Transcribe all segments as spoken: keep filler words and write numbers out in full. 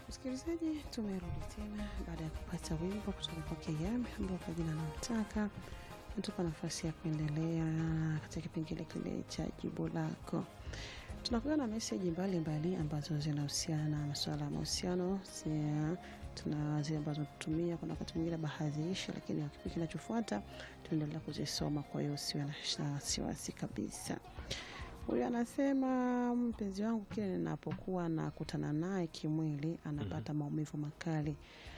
Msikilizaji, tumerudi tena baada ya kupata wimbo kutoka kwa Kiyame ambao kwa jina namtaka. Natupa nafasi ya kuendelea katika kipengele kile cha jibu lako. Tunakuwa na message mbalimbali ambazo zinahusiana na masuala ya mahusiano. Tuna zile ambazo tutumia kuna wakati mwingine baadhi ishi, lakini kipindi kinachofuata tunaendelea kuzisoma, kwa hiyo usiwe na wasiwasi kabisa. Huyu anasema mpenzi wangu kile ninapokuwa nakutana naye kimwili anapata mm -hmm. maumivu makali.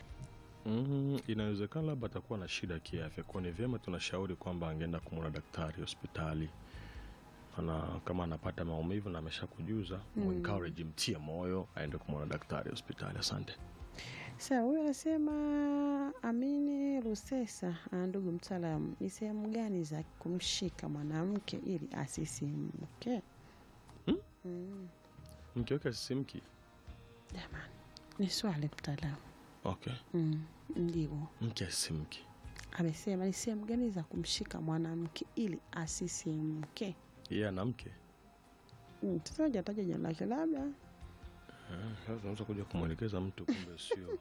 Mm, inawezekana labda atakuwa na shida kiafya. Kwa ni vyema tunashauri kwamba angeenda kumwona daktari hospitali. Ana kama anapata maumivu na ameshakujuza, mm. encourage, mtie moyo aende kumwona daktari hospitali. Asante. Sasa huyu anasema Amini Rusesa, ndugu mtaalamu, ni sehemu gani za kumshika mwanamke ili asisimke? Hmm? Mm. Mke wake asisimki? Jamani, ni swali mtaalamu. Okay. Mm, ndio. Mke asisimki. Amesema ni sehemu gani za kumshika mwanamke ili asisimke? Yeye ana mke? Mm, sasa hajataja jina lake labda. Eh, sasa unaweza kuja kumwelekeza mtu kumbe sio.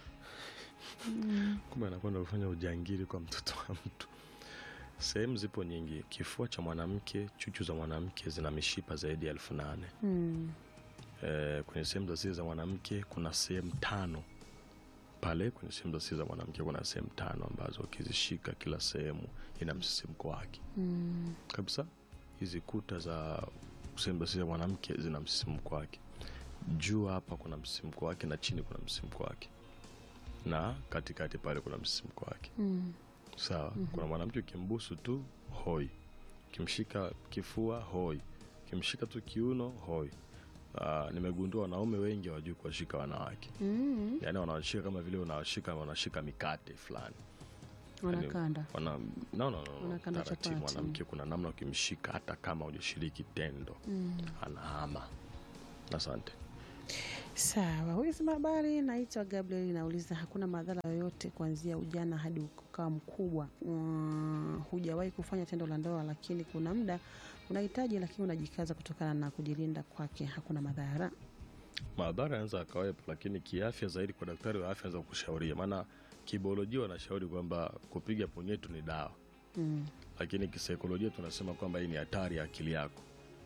Mm. Kumbe anakwenda kufanya ujangili kwa mtoto wa mtu. Sehemu zipo nyingi. Kifua cha mwanamke, chuchu za mwanamke zina mishipa zaidi ya elfu nane. Mm. Eh, kwenye sehemu za siri za mwanamke kuna sehemu tano. Pale kwenye sehemu za siri za mwanamke kuna sehemu tano ambazo ukizishika kila sehemu ina msisimko wake. Mm. Kabisa. Hizi kuta za sehemu za siri za mwanamke zina msisimko wake. Juu hapa kuna msisimko wake na chini kuna msisimko wake. Na katikati pale kuna msisimko wake. Mm. Sawa. Mm -hmm. Kuna mwanamke ukimbusu tu hoi. Kimshika kifua hoi. Kimshika tu kiuno hoi. Uh, nimegundua wanaume wengi hawajui kuwashika wanawake. Mm. Yaani wanawashika kama vile unawashika wanashika mikate fulani. Wanakanda. Wana no no no. Wanakanda chapati. Mwanamke kuna namna ukimshika hata kama hujashiriki tendo. Mm. Anahama. Asante. Sawa, huyu sema habari, naitwa Gabriel, nauliza hakuna madhara yoyote kuanzia ujana hadi ukawa mkubwa. Uh, hujawahi kufanya tendo la ndoa lakini kuna muda unahitaji lakini unajikaza kutokana na kujilinda kwake, hakuna madhara? Madhara yanaweza akawepo, lakini kiafya zaidi kwa daktari wa afya anaweza kukushauria. Maana kibiolojia wanashauri kwamba kupiga punyetu ni dawa. Mm. Lakini kisaikolojia tunasema kwamba hii ni hatari ya akili yako.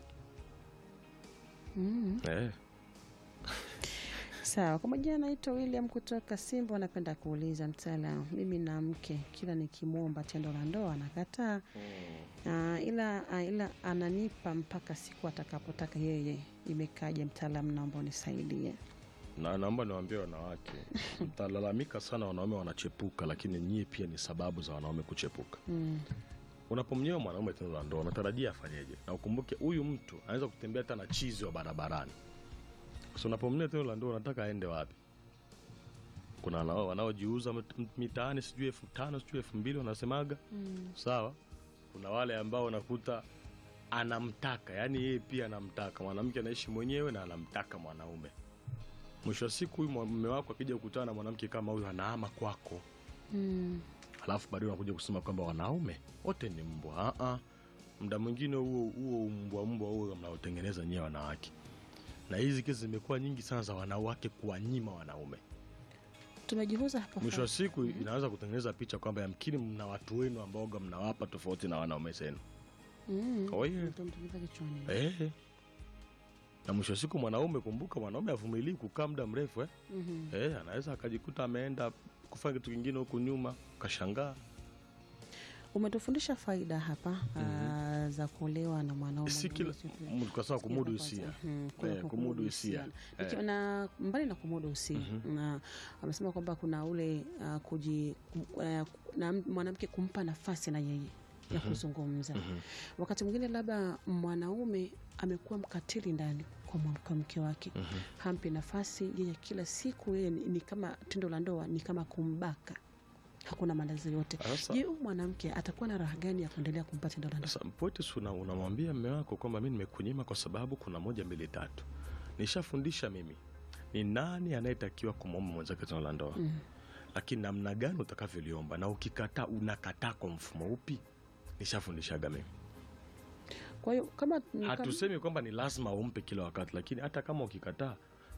Mm. Eh. Sawa, kwa majina naitwa William kutoka Simba, napenda kuuliza mtaalamu, mimi na mke kila nikimuomba tendo la ndoa anakataa. Mm. Uh, ila uh, ila ananipa mpaka siku atakapotaka yeye. Imekaje mtaalamu, naomba unisaidie. Na naomba niwaambie wanawake, mtalalamika sana wanaume wanachepuka, lakini nyie pia ni sababu za wanaume kuchepuka. Mm. Unapomnyoa mwanaume tendo la ndoa unatarajia afanyeje? Na ukumbuke huyu mtu anaweza kutembea hata na chizi wa barabarani. So unapomnyoa tendo la ndoa unataka aende wapi? Kuna wanao wanaojiuza mitaani sijui elfu tano sijui elfu mbili wanasemaga. Mm. Sawa? Kuna wale ambao unakuta anamtaka, yani yeye pia anamtaka. Mwanamke anaishi mwenyewe na anamtaka mwanaume. Mwisho wa siku huyu mume wako akija kukutana na mwanamke kama huyu anahama kwako. Mm. Alafu baadaye unakuja kusema kwamba wanaume wote ni mbwa. Ah ah. Muda mwingine huo huo mbwa mbwa huo mnaotengeneza nyewe wanawake. Na hizi kesi zimekuwa nyingi sana za wanawake kuwanyima wanaume. Tumejifunza hapa. Mwisho wa siku mm -hmm. inaanza kutengeneza picha kwamba yamkini mna watu wenu ambao mnawapa tofauti na wanaume zenu. Mm. Kwa hiyo eh. Na mwisho wa siku mwanaume, kumbuka mwanaume avumilii kukaa muda mrefu eh. Mm -hmm. Eh, anaweza akajikuta ameenda kufanya kitu kingine huko nyuma, kashangaa. Umetufundisha faida hapa mm -hmm. uh, za kuolewa na mwanaume. Si kila kwa sababu kumudu hisia. Mm -hmm. eh, kumudu hisia. Eh. Na mbali na kumudu hisia, mm -hmm. na amesema kwamba kuna ule uh, kuji uh, na mwanamke kumpa nafasi na yeye ya kuzungumza. Mm -hmm. Wakati mwingine labda mwanaume amekuwa mkatili ndani kwa mke wake. Mm -hmm. Hampi nafasi yeye, kila siku yeye ni, ni kama tendo la ndoa ni kama kumbaka. Hakuna malazi yote. Je, huyu mwanamke atakuwa na raha gani ya kuendelea kumpa tendo la ndoa? Sasa mpote suna unamwambia mume wako kwamba mimi nimekunyima kwa sababu kuna moja mbili tatu. Nishafundisha mimi ni nani anayetakiwa kumwomba mwenzake tendo la ndoa. Mm -hmm. Lakini namna gani utakavyoliomba, na ukikataa unakataa kwa mfumo upi? Nishafundishaga mimi. Kwa hiyo kama hatusemi kwamba ni lazima umpe kila wakati, lakini hata kama ukikataa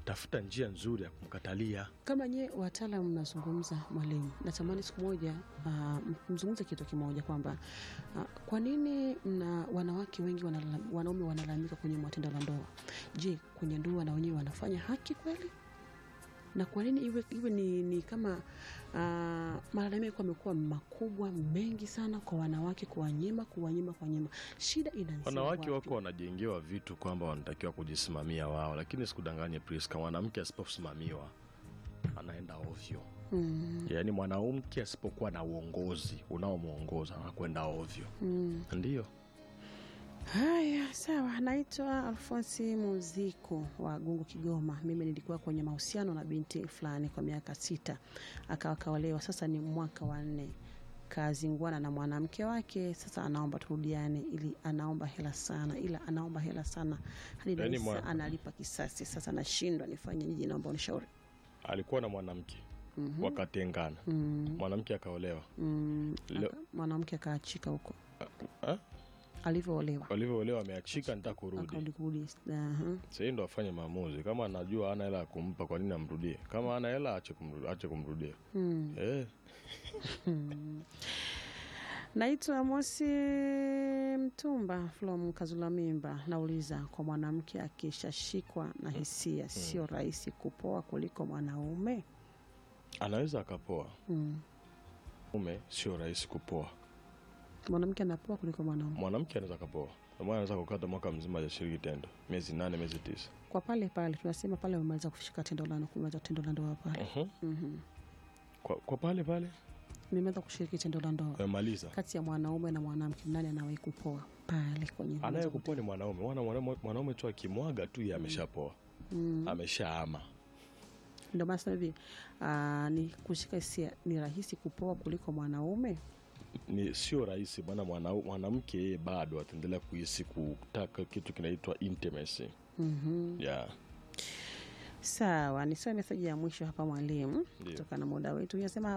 tafuta njia nzuri ya kumkatalia. Kama nye wataalamu mnazungumza mwalimu, natamani siku moja uh, mzungumze kitu kimoja kwamba uh, kwa nini mna wanawake wengi wanala, wanaume wanalalamika kwenye matendo ya ndoa? Je, kwenye ndoa na wenyewe wanafanya haki kweli? Na kwa nini iwe, iwe ni, ni kama uh, malalamiko yamekuwa makubwa mengi sana kwa wanawake, kuwanyima kuwanyima kuwanyima? Shida inaanzia wanawake wako wanajengewa vitu kwamba wanatakiwa kujisimamia wao, lakini sikudanganye Priska, mwanamke asiposimamiwa anaenda ovyo. Mm. Yaani mwanamke asipokuwa na uongozi unaomuongoza anakwenda ovyo. Mm. Ndio. Haya, sawa. Naitwa Alfonsi Muziko wa Gungu, Kigoma. Mimi nilikuwa kwenye mahusiano na binti fulani kwa miaka sita. Akawa kaolewa, sasa ni mwaka wa nne. Kazingwana na mwanamke wake, sasa anaomba turudiane, ili anaomba hela sana, ila anaomba hela sana hadi yani mwa... analipa kisasi. Sasa nashindwa nifanye nini, naomba unishauri. Alikuwa na mwanamke. Mm-hmm. Wakatengana. Mm-hmm. Mwanamke akaolewa. Mm, Leo... mwanamke akaachika huko. Uh, uh? Alivyoolewa. Alivyoolewa ameachika, nita kurudi. Akarudi kurudi. Uh-huh. Sasa ndio afanye maamuzi. Kama anajua hana hela kumpa, kwa nini amrudie? Kama hana hela aache kumrudia, aache kumrudia. Mm. Eh. Naitwa Mosi Mtumba from Kazulamimba. Nauliza, kwa mwanamke akishashikwa na hisia, mm. sio rahisi kupoa kuliko mwanaume? Anaweza akapoa. Mm. Mume sio rahisi kupoa. Mwanamke anapoa kuliko mwanaume. Mwanamke anaweza kapoa. Mwana anaweza kukata mwaka mzima ya shiriki tendo. Miezi nane, miezi tisa. Kwa pale pale tunasema pale umemaliza kushika tendo la ndoa, kumaliza tendo la ndoa pale. Mhm. Uh-huh. Mhm. Kwa kwa pale pale nimeweza kushiriki tendo la ndoa. Umemaliza. Kati ya mwanaume na mwanamke nani anawahi kupoa pale kwenye? Anayekupoa ni mwanaume. Mwana mwanaume tu akimwaga tu yeye ameshapoa. Mm. Ameshaama. Ndio maana sasa hivi uh, ni kushika hisia ni rahisi kupoa kuliko mwanaume. Ni sio rahisi, bwana. Mwanamke yeye bado ataendelea kuhisi kutaka kitu kinaitwa intimacy. Mhm. Yeah. Sawa, nisome message ya mwisho hapa mwalimu kutoka na muda wetu. Unasema